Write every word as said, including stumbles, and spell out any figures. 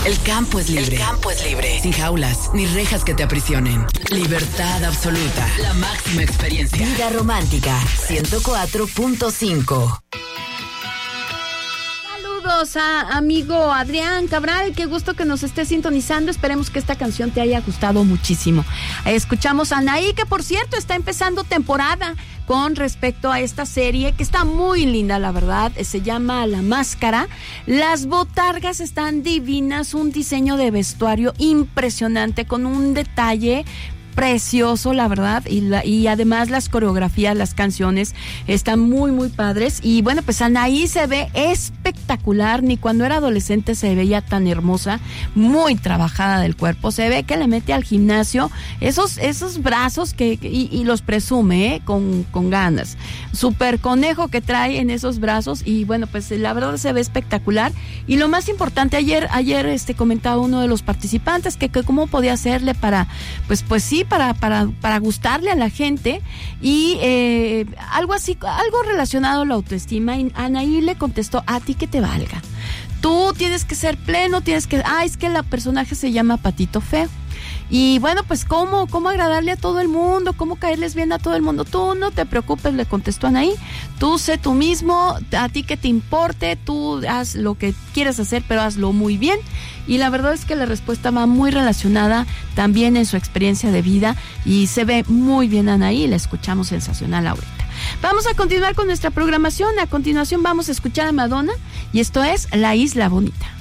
El campo es libre. El campo es libre. Sin jaulas ni rejas que te aprisionen. Libertad absoluta. La máxima experiencia. Vida Romántica ciento cuatro punto cinco. Saludos a amigo Adrián Cabral, qué gusto que nos esté sintonizando. Esperemos que esta canción te haya gustado muchísimo. Escuchamos a Anaí, que por cierto está empezando temporada con respecto a esta serie, que está muy linda, la verdad. Se llama La Máscara. Las botargas están divinas, un diseño de vestuario impresionante, con un detalle precioso, la verdad, y, la, y además las coreografías, las canciones están muy, muy padres. Y bueno, pues Anaí se ve espectacular, ni cuando era adolescente se veía tan hermosa, muy trabajada del cuerpo, se ve que le mete al gimnasio esos, esos brazos que, y, y los presume, ¿eh? con, con ganas. Super conejo que trae en esos brazos, y bueno, pues la verdad se ve espectacular. Y lo más importante, ayer, ayer este comentaba uno de los participantes que, que cómo podía hacerle para, pues, pues sí, para, para, para gustarle a la gente, y eh, algo así, algo relacionado a la autoestima. Y Anaí le contestó: a ti que te valga, tú tienes que ser pleno, tienes que, ah, es que el personaje se llama Patito Feo. Y bueno, pues cómo, cómo agradarle a todo el mundo, cómo caerles bien a todo el mundo. Tú no te preocupes, le contestó Anaí, tú sé tú mismo, a ti que te importe, tú haz lo que quieras hacer, pero hazlo muy bien. Y la verdad es que la respuesta va muy relacionada también en su experiencia de vida, y se ve muy bien Anaí, la escuchamos sensacional ahorita. Vamos a continuar con nuestra programación. A continuación vamos a escuchar a Madonna, y esto es La Isla Bonita.